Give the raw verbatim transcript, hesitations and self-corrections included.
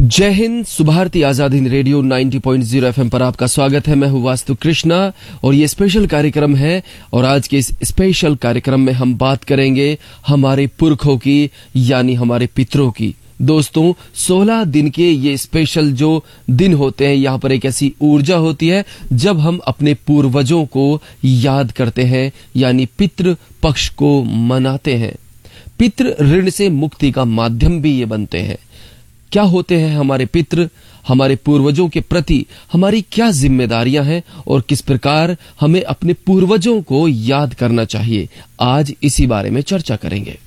जय हिंद। सुभारती आजाद हिंद रेडियो नब्बे point zero FM पर आपका स्वागत है। मैं हूं वास्तु कृष्णा और ये स्पेशल कार्यक्रम है। और आज के इस स्पेशल कार्यक्रम में हम बात करेंगे हमारे पुरखों की, यानी हमारे पितरों की। दोस्तों, सोलह दिन के ये स्पेशल जो दिन होते हैं, यहाँ पर एक ऐसी ऊर्जा होती है जब हम अपने पूर्वजों को याद करते हैं, यानी पितृ पक्ष को मनाते हैं। पितृ ऋण से मुक्ति का माध्यम भी ये बनते हैं। क्या होते हैं हमारे पितृ? हमारे पूर्वजों के प्रति हमारी क्या जिम्मेदारियां हैं और किस प्रकार हमें अपने पूर्वजों को याद करना चाहिए, आज इसी बारे में चर्चा करेंगे।